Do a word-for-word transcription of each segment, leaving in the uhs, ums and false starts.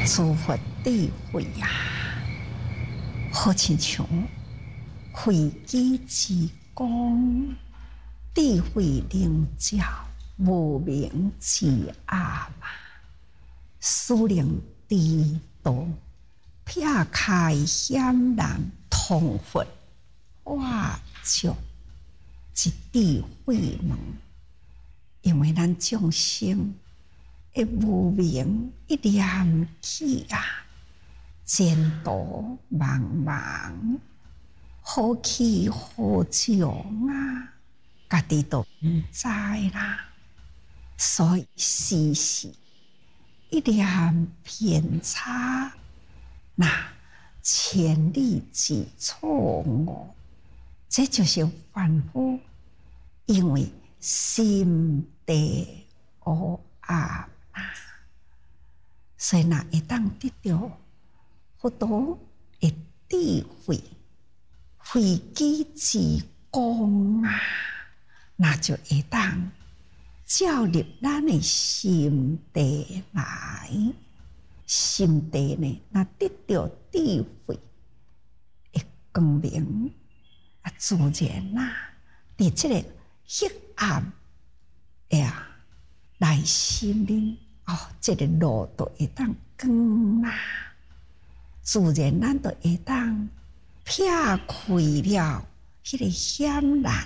诸佛智慧呀、啊，好亲像慧己之光，智慧能照无明之暗嘛，使能知道撇开险难通佛化作一智慧门。因为咱众生的无明一念起啊，前途茫茫，好去好将啊，家己都唔知啦。所以时时一念偏差，那千里之错误，这就是凡夫，因为心地黑暗啊，所以那会当得到佛陀的智慧、慧己之光啊，那就会当照入咱的心地来。心地呢，那得到智慧的光明啊，自然啦，伫这个黑暗呀内心里哦，这个路都会当光啦，自然咱都会当撇开了迄个险难，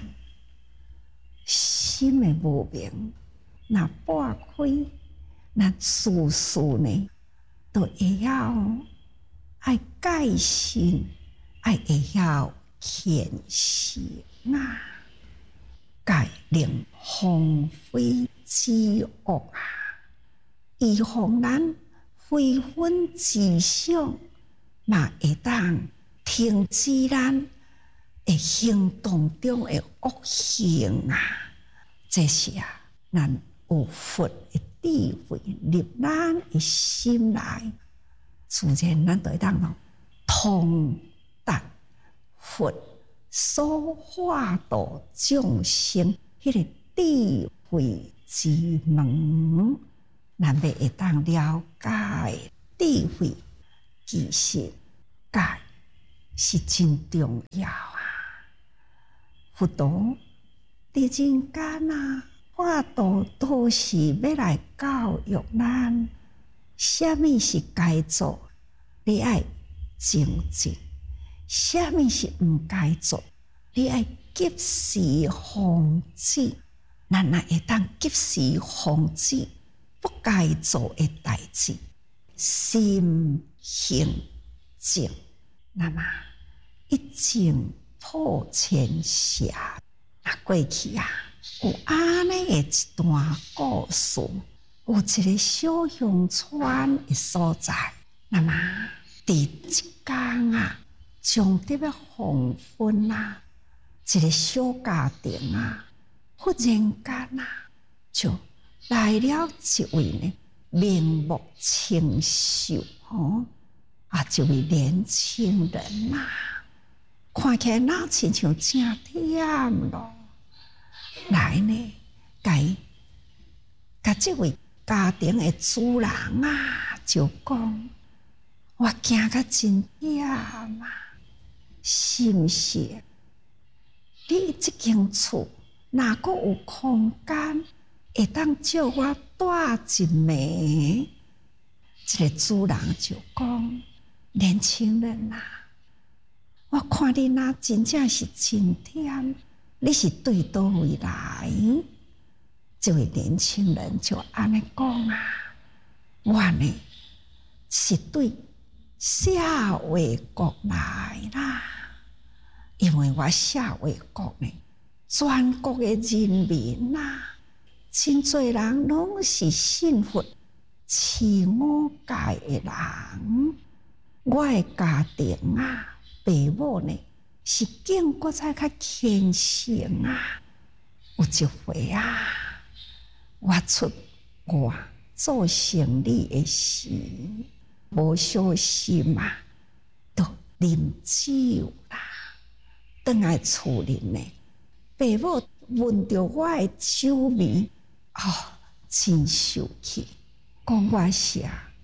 心的无明，那拨开，咱事事呢，都会晓爱改善，爱会晓谦虚啊。改令荒废之恶啊，预防咱非分之想，嘛会当停止咱的行动中的恶行啊。这是啊，咱有佛的智慧入咱的心内，自然咱就会当通达佛所化度众生迄个智慧之门，咱要会当了解智慧，其实解是真重要啊。佛陀伫人间啊，化度都是要来教育咱，什么是该做，你爱精进。什么是唔该做？你爱及时防止，咱也会当及时防止不该做的代志。心行正，那么一正破千邪。啊，过去啊，有安尼的一段故事，有一个小乡村的所在，那么伫一天啊。上帝要黄昏啊，一个小家庭啊，忽然间啊，就来了一位呢面目清秀哦啊，一位年轻人啊，看起来那亲像正忝咯。来呢，甲甲这位家庭的主人啊，就讲：我惊甲真忝啊！是毋是？你这间厝若阁有空间，会当借我住一暝？这个主人就讲：年轻人啊，我看你若真正是真忝，你是对倒位来？这位年轻人就安尼讲啊，我呢是对社会国来啦。因为我社会国呢，全国的人民啊，真侪人拢是信佛、持五戒的人。我的家庭啊，爸母呢是更搁再较虔诚啊。有一回啊，我出外做生意的时，无小心啊，都啉酒啦。倒来厝里呢，爸母闻到我的酒味，哦，真受气，讲我是啊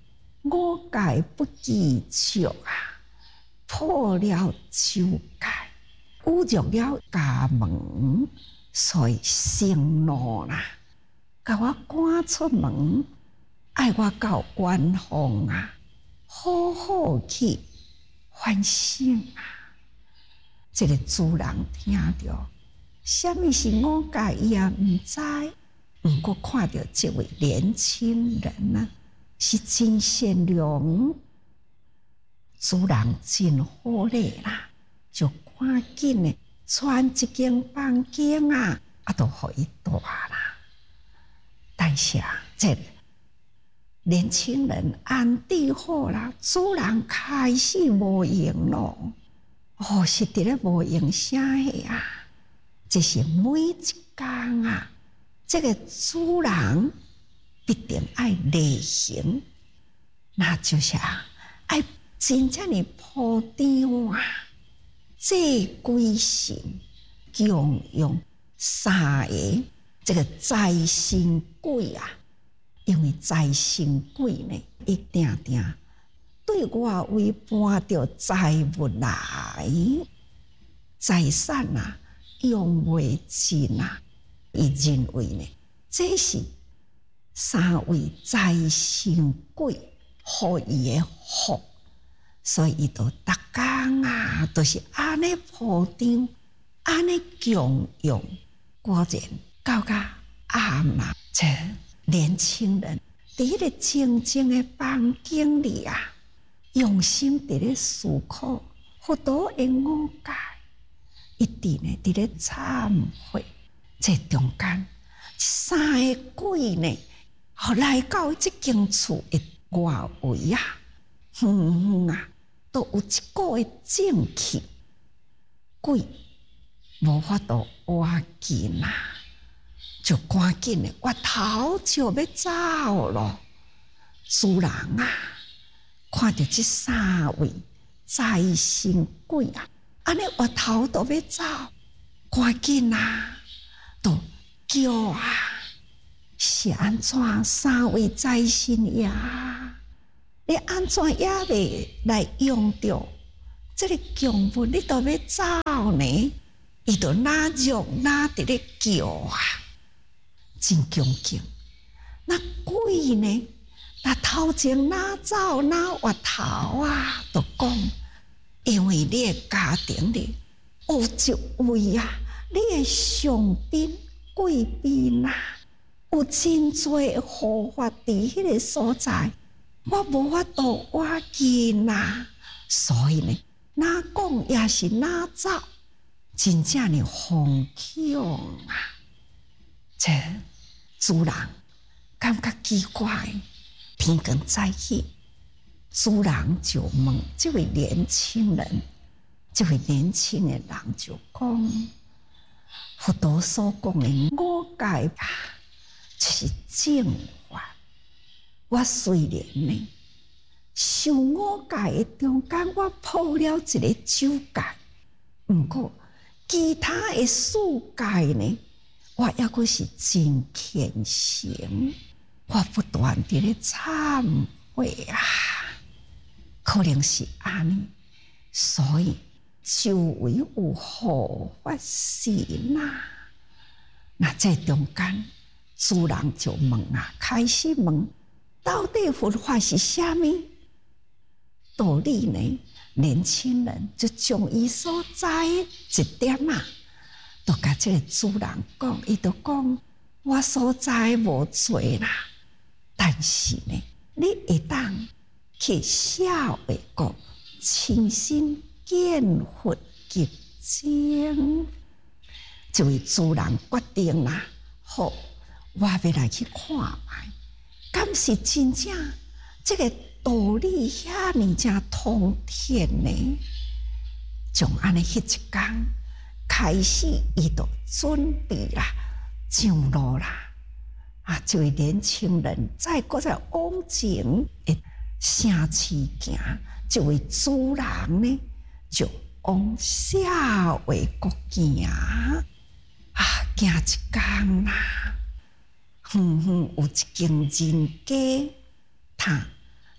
五戒不记着啊，破了九戒，侮辱了家门，所以生怒啦，甲我赶出门，爱我到远方啊，好好去反省啊。这个主人听到，什么是五戒，伊也毋知，毋过看到这位年轻人啊，是真善良，主人真好礼啦，就赶紧的传一间房间啊，啊，都互伊住啦。但是啊，这年轻人安置好啦，主人开始无用咯。哦，是伫咧无用啥个啊？这是每一天啊，这个主人必定爱例行，那就是啊，爱真正的铺张啊，这归神供用三个这个财神鬼啊，因为财神鬼呢，一定定对外围搬着财物来，财产啊用袂尽啊，伊认为呢，这是三位财神鬼互伊的福，所以伊就逐工啊，都是安尼铺张，安尼供用。果然到甲暗啦，这年轻人伫迄个静静的房间里啊，用心伫咧思考佛陀的五戒，一直呢伫咧忏悔。这中间三个鬼呢，互来到这间厝的外围啊，远远啊，都有一股的正气，鬼无法度活近啊，就赶紧的挖头就要走咯。主人啊，看到这三位财神鬼啊，安尼挖头都要走，赶紧啊，都叫啊，是安怎？三位财神爷，你安怎也未来用着这个供物？你都要走呢？伊就哪肉哪伫咧叫啊，真恭敬。那鬼呢？那头前哪走哪挖头啊？就讲，因为你的家庭里有一位啊，你的上宾贵宾啊，有真侪护法伫迄个所在，我无法度挖见啊，所以呢，哪讲也是哪走。真正的疯狂啊！这主人感觉奇怪，天光早起，主人就问这位年轻人，这位年轻的人就讲：佛陀所讲的五戒啊，就是正法。我虽然呢，受五戒的中间，我破了一个九戒，不过。其他的世界呢，我抑阁是真虔诚，我不断地咧忏悔啊，可能是安尼，所以周围有护法神啊。那在中间，主人就问啊，开始问，到底佛法是啥物道理呢？年轻人就将伊所知一点啊，都甲这个主人讲，伊就讲我所知无多啦，但是呢，你一旦去社会国亲身见佛结晶，这位主人决定啦，好，我要来去看卖，敢是真正这个。道理遐尼正通天呢，从安尼迄一天开始，伊就准备啦，上路啦。啊，这位年轻人再搁再往前的城市行，这位主人呢就往社会国行啊，行一天啦，远远有一间人家，他。就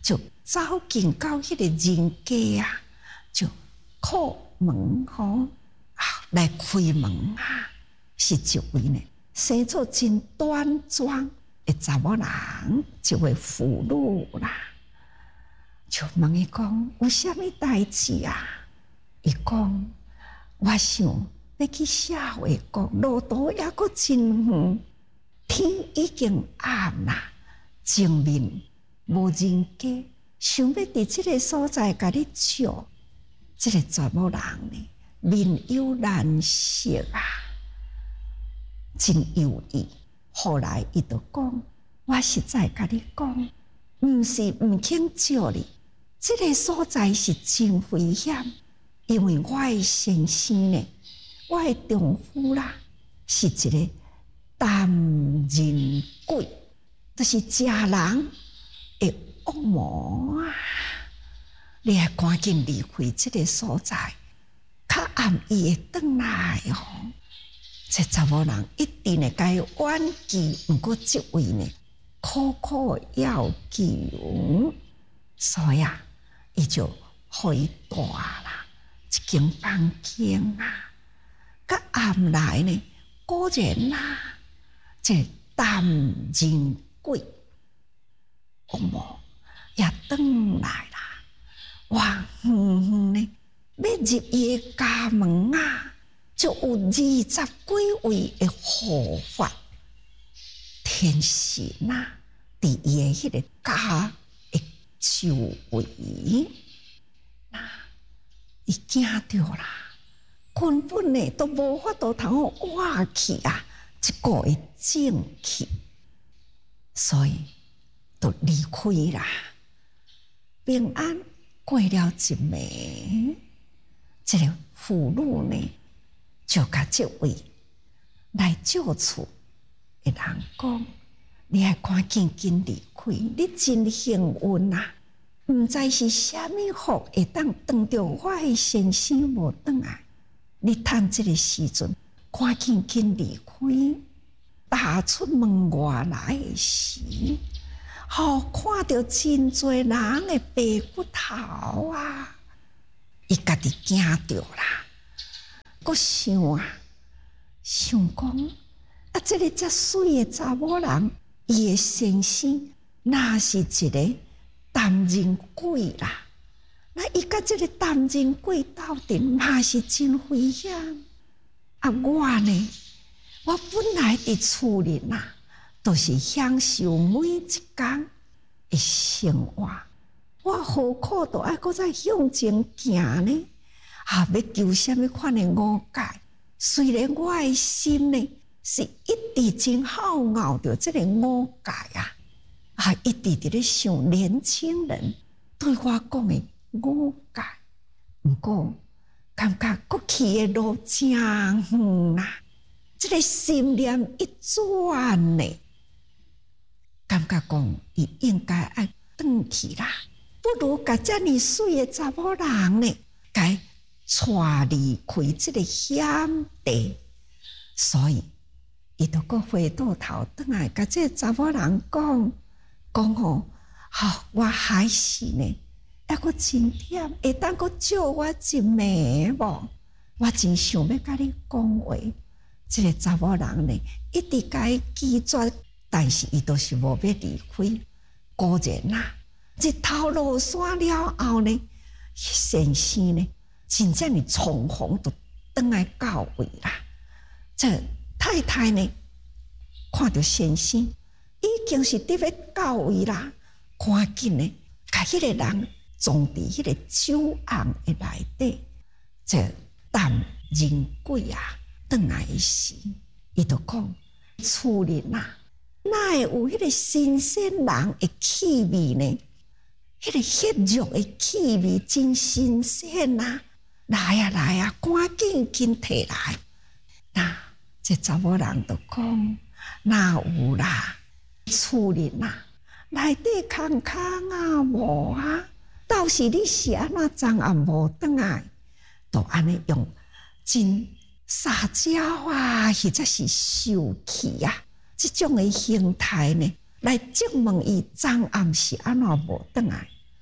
走进到迄个人家啊，就叩门吼，啊，来开门啊，是一位呢，生做真端庄的查某人，一位妇女啦。就问伊讲有啥物代志啊？伊讲我想要去社会局，路途还阁真远，天已经暗啦，前面无人家，想要伫即个所在甲你照。即个查某人呢，面有难色啊，真犹豫。后来伊就讲：我实在甲你讲，毋是毋肯照你。这个所在是真危险，因为我的先生呢，我的丈夫啦，是一个担人鬼，就是食人的恶魔啊！你要赶紧离开这个所在，较暗伊会转来哦。这查某人一定会该婉拒，不过这位呢，苦苦要求，所以啊。伊就互伊住啦，一间房间啊。甲暗来呢，果然啦，这担人鬼恶魔也转来啦，哇哼哼呢，要入伊的家门啊，就有二十几位的护法天神啊，伫伊的迄个家。周围，那伊惊着啦，根本呢都无法度通活去啊，一个的正气，所以就离开啦。平安过了一暝，这个妇女呢就甲这位来借厝的人讲。你要赶紧紧离开，你真幸运啊！毋知是虾米福会当当着我的先生无转来。你趁这个时阵，赶紧紧离开，踏出门外来的时，好看到真多人的白骨头啊！伊家己惊着啦，阁想啊，想讲啊，这个遮水的查某人。伊的先生那是一个担人鬼啦，那伊甲这个担人鬼斗阵嘛是真危险。啊，我呢，我本来伫厝里呐，都是享受每一天的生活，我何苦都爱搁再向前行呢？啊，要求什么款的误解？虽然我的心呢。是一直真好熬着这个误解啊！啊，一直伫咧想年轻人对我讲的误解，不过感觉过去的路真远啊！这个心念一转呢，感觉讲伊应该爱转去啦，不如甲遮尔水的查某人呢，该带离开这个险地，所以。伊就阁回倒头，转来甲这查某人讲讲吼，吼我还是呢，还阁真忝，会当阁照我一暝无？我真想要甲你讲话。这个查某人呢，一直甲伊拒绝，但是伊都是无要离开。果然啦，日头落山了后呢，先生呢，真正的从容就转来到位啦。这太太呢，看到先生已经是伫要到位啦，赶紧呢，甲迄个人装伫迄个酒甕的内底，这担人鬼啊，转来时，伊就讲：厝里呐，哪会有迄个新鲜人的气味呢？迄个血肉的气味真新鲜啊！来啊来啊，赶紧紧摕来！那这查某人就讲：哪有啦？厝里呐，内底空空啊无啊，倒是你是安怎昨暗无转来？就安尼用真撒娇啊，或者是受气啊，这种的形态呢，来质问伊昨暗是安怎无转来？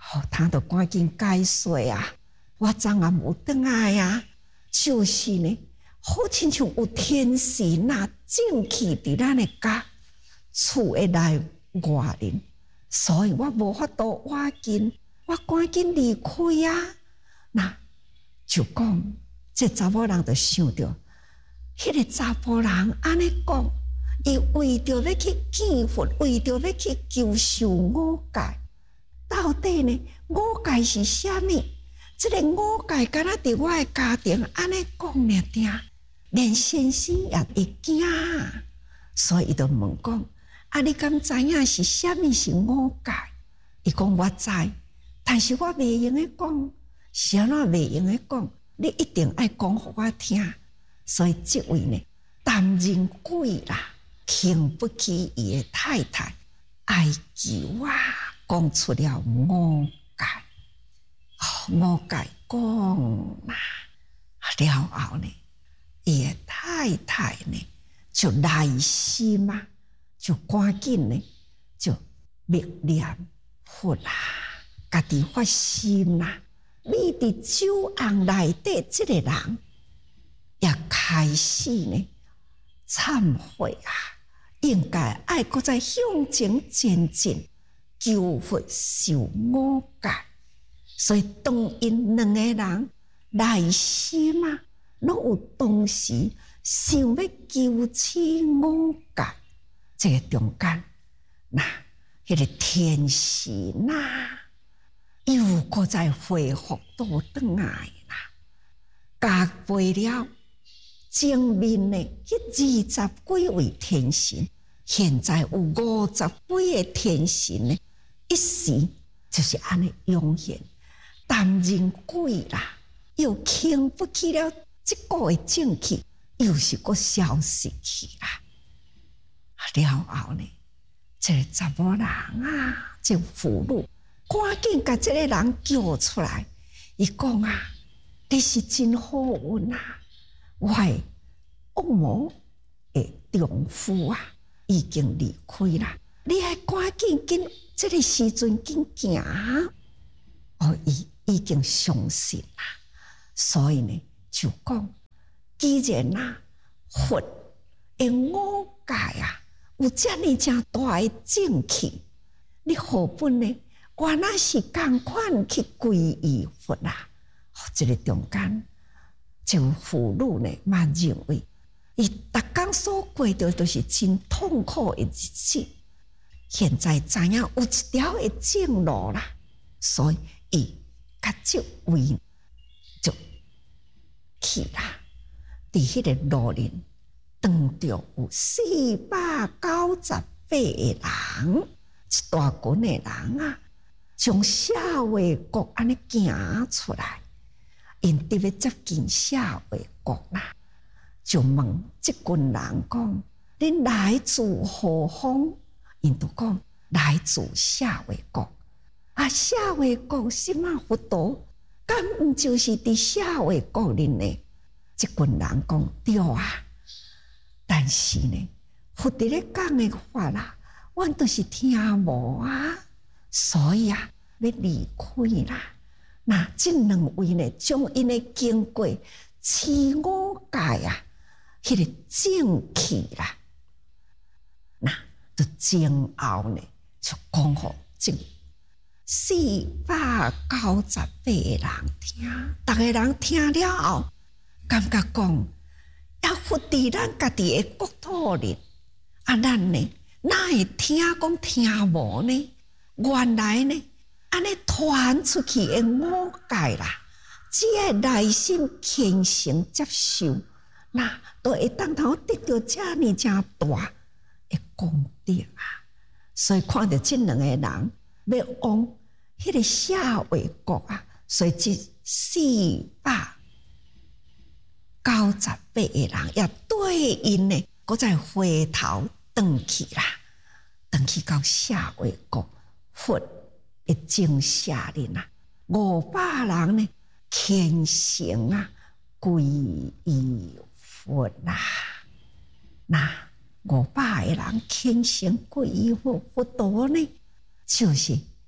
哦，他就赶紧解说啊，我昨暗无转来啊，就是呢，好亲像有天使那正气伫咱的家厝的内外人，所以我无法度挖紧，我赶紧离开啊。那就讲，这查某人就想着，迄、那个查甫人安尼讲，伊为着要去见佛，为着要去求受五戒。到底呢？五戒是啥物？这个五戒敢若伫我的家庭安尼讲尔定，连先生也会惊，所以伊就问讲：啊，你敢知影是啥物是五戒？伊讲我知，但是我袂用诶讲，是安怎袂用诶讲？你一定爱讲互我听。所以这位呢，担任鬼啦，经不起伊诶太太哀求啊。讲出了五戒，哦，五戒讲啦，了后呢，伊的太太呢就内心啊，就赶紧呢就默念佛啦，家己发心啦，你伫酒甕内底这个人也开始呢忏悔啊，应该爱搁再向前前进。求佛受五戒，所以当因两个人内心啊，拢有同时想要求取五戒，这个中间，那迄个天使呐，又搁再恢复倒转来啦，加倍了前面的迄二十几位天神，现在有五十几个天神呢。一时就是安尼涌现，担任鬼啦，又经不起了这个的正气，又是个消失去啦。了后呢，这个查某人啊，这妇女赶紧把这个人叫出来，伊讲啊，你是真好运啊，我的恶魔的丈夫啊，已经离开啦，你还赶紧紧。这个时阵紧行，哦，伊已经相信啦，所以呢，就讲，既然啊，佛的五戒啊，有遮尔正大的正气，你何不呢？原来是同款去皈依佛啦。哦，这个中间，这个妇女呢，嘛认为，伊逐工所过的都是真痛苦的日子。现在知影有一条的正路啦，所以伊甲这位就去啦。伫迄个路人当着有四百九十八个人，一大群的人啊，从社会国安尼行出来，因伫要接近社会国啦，就问这群人讲：恁来自何方？因就讲来自社会国，啊，社会国什么佛陀，敢毋就是伫社会国里呢？这群人讲对啊，但是呢，佛伫咧讲的话啦，阮都是听无啊，所以啊，要离开啦。那这两位呢，将因的经过持五戒啊，迄、那个正气啦，那。就前后呢，就讲互这四百九十八个人听，逐个人听了后，感觉讲，要佛伫咱家己的国土里，啊，咱呢，哪会听讲听无呢？原来呢，安尼传出去的五戒啦，只要内心虔诚接受，那都会当头得到遮尔正大的功德啊！所以看到这两个人要往迄个社会国啊，所以这四百九十八个人也对因呢，搁再回头转去啦，转去到社会国佛的正社里啊，五百人呢虔诚啊皈依佛啦，那。五百个人虔诚皈依佛佛陀呢，就是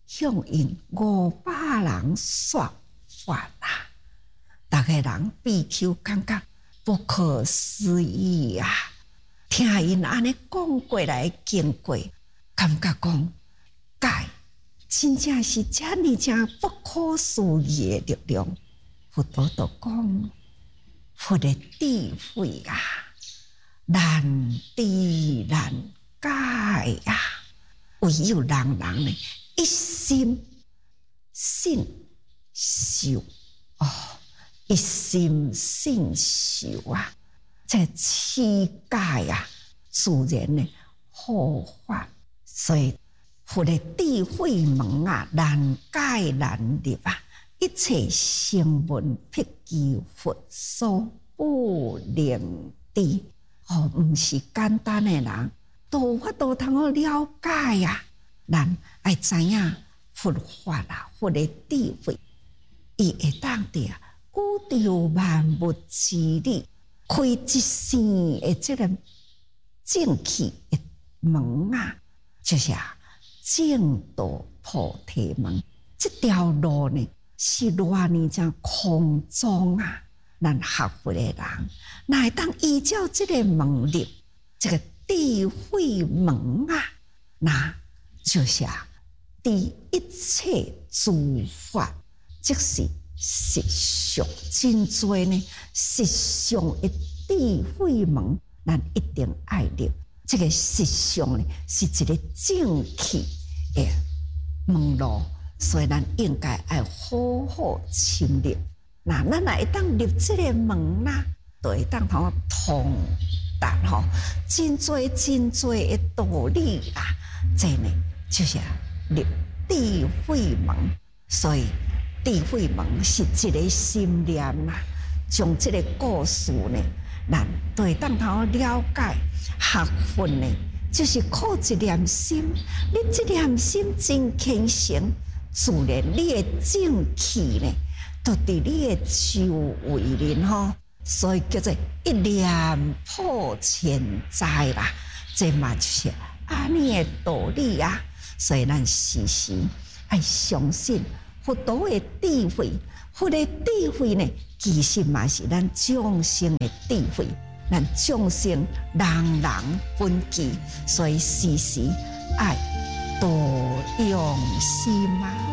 向因五百人说法啊！大家人闭口感觉不可思议啊！听因安尼讲过来经过，感觉讲解真正是这么正不可思议的力量。佛陀就讲，佛的智慧啊，难知难解啊！唯有人人呢，一心信受哦，一心信受啊，这世界啊，自然呢好法。所以佛的智慧门啊，难解难入啊，一切声闻辟支佛所不能知。哦，唔是简单的人，都法度通好了解呀。咱爱知影佛法啊，佛的智慧，伊会当伫啊宇宙万物之理，开一生的这个正气的门啊，就是啊正道菩提门。这条路呢，是偌呢种空中啊。咱学佛的人，哪会当依照这个门入这个智慧门啊？那就是啊，第一切诸法，即是实相真多呢。实相的智慧门，咱一定爱入。这个实相呢，是一个正气的门路，所以咱应该爱好好深入。那咱若会当入这个门啦，就会当通通达吼，真多真多的道理啦。这呢就是入智慧门，所以智慧门是一个心念啦。将这个故事呢，咱就会当通了解。学佛呢，就是靠一念心，你这念心真虔诚，自然你的正气呢。就伫你的周围面吼，所以叫做一念破千灾啦。这嘛就是安尼的道理啊。所以咱时时爱相信佛陀的智慧，佛的智慧呢，其实嘛是咱众生的智慧。咱众生人人分歧，所以时时爱多用心啊。